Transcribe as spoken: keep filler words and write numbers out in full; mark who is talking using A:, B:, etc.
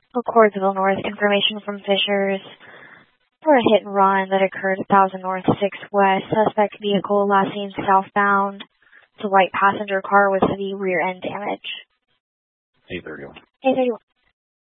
A: Cordsville North, information from Fishers for a hit and run that occurred at one thousand North six West. Suspect vehicle last seen southbound. It's a white passenger car with heavy rear end damage.
B: eight thirty-one.
A: eight thirty-one.